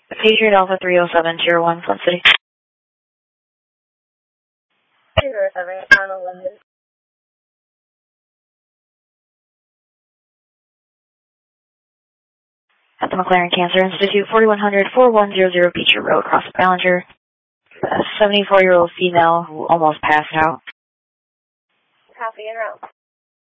Patriot Alpha 307, Tier 1, Flint City. 307, Final London. At the McLaren Cancer Institute, 4100-4100 Beecher Road, Cross Ballinger. A 74-year-old female who almost passed out. Copy and route.